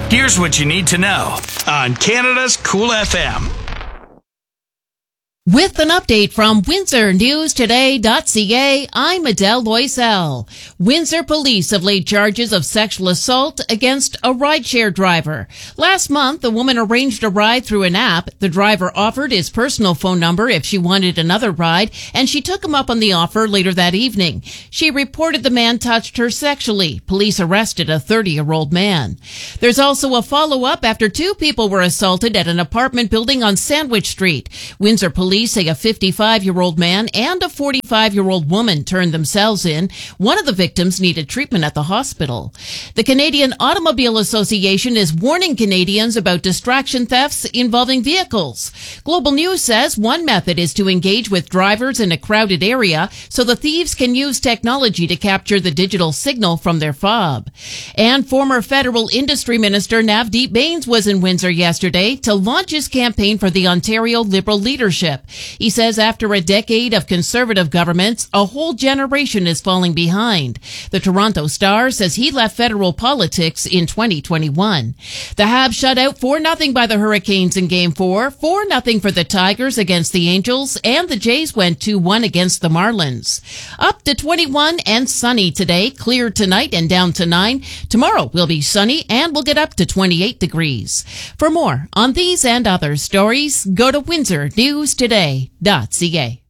Here's what you need to know on Canada's Cool FM. With an update from WindsorNewsToday.ca, I'm Adele Loisel. Windsor police have laid charges of sexual assault against a rideshare driver. Last month, a woman arranged a ride through an app. The driver offered his personal phone number if she wanted another ride, and she took him up on the offer later that evening. She reported the man touched her sexually. Police arrested a 30-year-old man. There's also a follow-up after two people were assaulted at an apartment building on Sandwich Street. Windsor police say a 55-year-old man and a 45-year-old woman turned themselves in. One of the victims needed treatment at the hospital. The Canadian Automobile Association is warning Canadians about distraction thefts involving vehicles. Global News says one method is to engage with drivers in a crowded area so the thieves can use technology to capture the digital signal from their fob. And former federal industry minister Navdeep Bains was in Windsor yesterday to launch his campaign for the Ontario Liberal leadership. He says after a decade of conservative governments, a whole generation is falling behind. The Toronto Star says he left federal politics in 2021. The Habs shut out 4-0 by the Hurricanes in Game 4, 4-0 for the Tigers against the Angels, and the Jays went 2-1 against the Marlins. Up to 21 and sunny today, clear tonight and down to 9. Tomorrow will be sunny and we'll get up to 28 degrees. For more on these and other stories, go to WindsorNewsToday.ca.